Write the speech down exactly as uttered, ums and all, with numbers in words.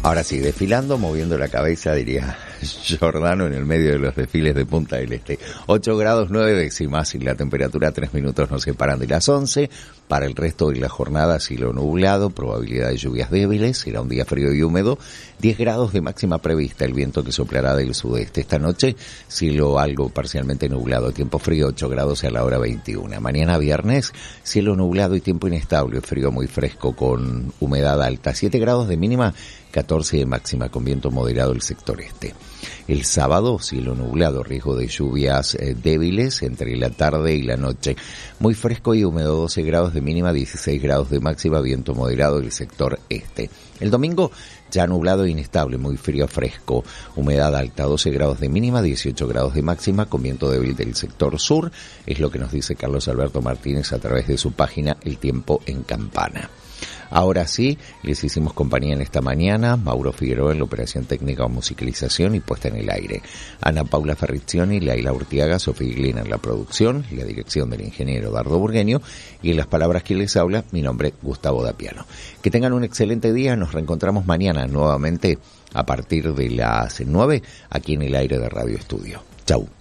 Ahora sí, desfilando, moviendo la cabeza, diría Giordano, en el medio de los desfiles de Punta del Este. ocho grados nueve décimas y la temperatura tres minutos nos separan de las once. Para el resto de la jornada, cielo nublado, probabilidad de lluvias débiles, será un día frío y húmedo. diez grados de máxima prevista, el viento que soplará del sudeste. Esta noche, cielo algo parcialmente nublado, tiempo frío, ocho grados a la hora veintiuna. Mañana viernes, cielo nublado y tiempo inestable, frío muy fresco con humedad alta, siete grados de mínima, catorce de máxima, con viento moderado el sector este. El sábado, cielo nublado, riesgo de lluvias eh, débiles entre la tarde y la noche. Muy fresco y húmedo, doce grados de mínima, dieciséis grados de máxima, viento moderado el sector este. El domingo, ya nublado e inestable, muy frío fresco, humedad alta, doce grados de mínima, dieciocho grados de máxima, con viento débil del sector sur. Es lo que nos dice Carlos Alberto Martínez a través de su página El Tiempo en Campana. Ahora sí, les hicimos compañía en esta mañana, Mauro Figueroa en la operación técnica o musicalización y puesta en el aire, Ana Paula Ferrizioni, Laila Urtiaga, Sofía Glina en la producción y la dirección del ingeniero Dardo Burgueño, y en las palabras que les habla, mi nombre, Gustavo Dapiano. Que tengan un excelente día, nos reencontramos mañana nuevamente a partir de las nueve aquí en el aire de Radio Estudio. Chau.